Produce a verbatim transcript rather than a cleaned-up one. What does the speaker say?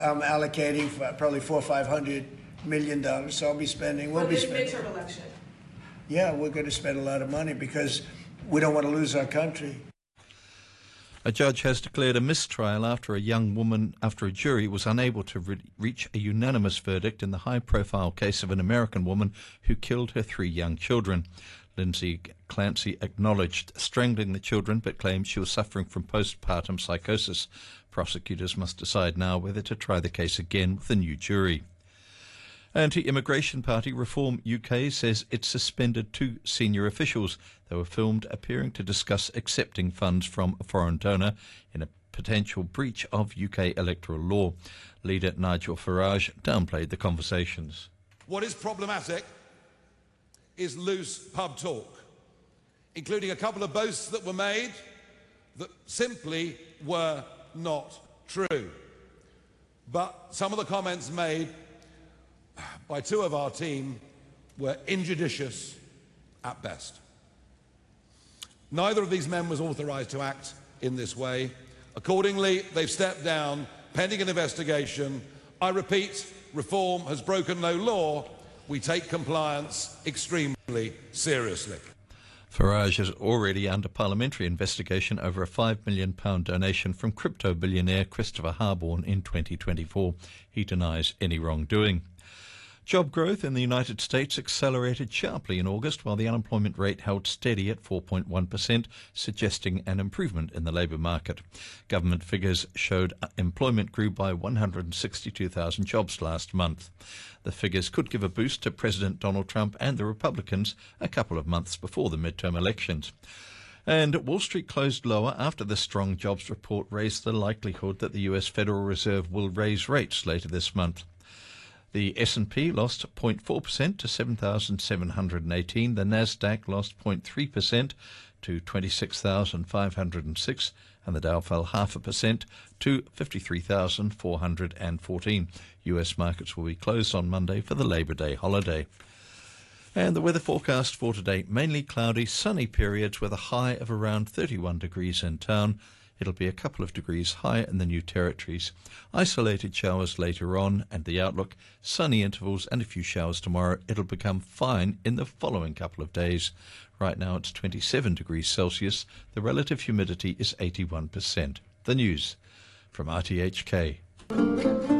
I'm allocating for probably four or five hundred million dollars, so I'll be spending, we'll be spending. Midterm election. Yeah, we're going to spend a lot of money because we don't want to lose our country. A judge has declared a mistrial after a young woman, after a jury was unable to re- reach a unanimous verdict in the high-profile case of an American woman who killed her three young children. Lindsay Clancy acknowledged strangling the children but claimed she was suffering from postpartum psychosis. Prosecutors must decide now whether to try the case again with a new jury. Anti-Immigration Party Reform U K says it suspended two senior officials. They were filmed appearing to discuss accepting funds from a foreign donor in a potential breach of U K electoral law. Leader Nigel Farage downplayed the conversations. What is problematic is loose pub talk, including a couple of boasts that were made that simply were not true. But some of the comments made by two of our team were injudicious at best. Neither of these men was authorised to act in this way. Accordingly, they've stepped down pending an investigation. I repeat, Reform has broken no law. We take compliance extremely seriously. Farage is already under parliamentary investigation over a five million pounds donation from crypto billionaire Christopher Harborne in twenty twenty-four. He denies any wrongdoing. Job growth in the United States accelerated sharply in August, while the unemployment rate held steady at four point one percent, suggesting an improvement in the labour market. Government figures showed employment grew by one hundred sixty-two thousand jobs last month. The figures could give a boost to President Donald Trump and the Republicans a couple of months before the midterm elections. And Wall Street closed lower after the strong jobs report raised the likelihood that the U S Federal Reserve will raise rates later this month. The S and P lost zero point four percent to seven thousand seven hundred eighteen. The Nasdaq lost zero point three percent to twenty-six thousand five hundred six, and the Dow fell half a percent to fifty-three thousand four hundred fourteen. U S markets will be closed on Monday for the Labor Day holiday. And the weather forecast for today, mainly cloudy, sunny periods with a high of around thirty-one degrees in town. It'll be a couple of degrees higher in the New Territories. Isolated showers later on, and the outlook, sunny intervals and a few showers tomorrow. It'll become fine in the following couple of days. Right now it's twenty-seven degrees Celsius. The relative humidity is eighty-one percent. The news from R T H K.